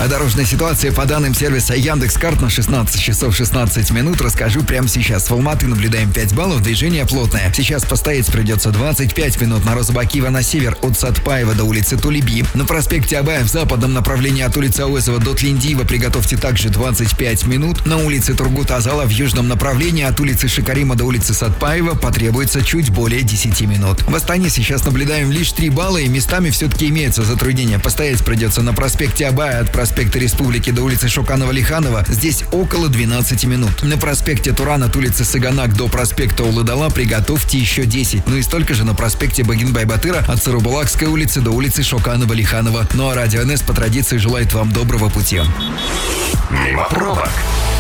О дорожной ситуации по данным сервиса Яндекс.Карт на 16 часов 16 минут расскажу прямо сейчас. В Алматы наблюдаем 5 баллов, движение плотное. Сейчас постоять придется 25 минут на Розыбакива на север от Сатпаева до улицы Тулеби. На проспекте Абая в западном направлении от улицы Ауэзова до Тлиндиева приготовьте также 25 минут. На улице Тургута-Азала в южном направлении от улицы Шикарима до улицы Сатпаева потребуется чуть более 10 минут. В Астане сейчас наблюдаем лишь 3 балла и местами все-таки имеется затруднение. Постоять придется на проспекте Абая от проспекта Республики до улицы Шоканова-Лиханова. Здесь около 12 минут. На проспекте Туран от улицы Саганак до проспекта Улы-Дала приготовьте еще 10. Ну и столько же на проспекте Багинбай-Батыра от Сарубулакской улицы до улицы Шоканова-Лиханова. Ну а Радио НС по традиции желает вам доброго пути. Мимо пробок.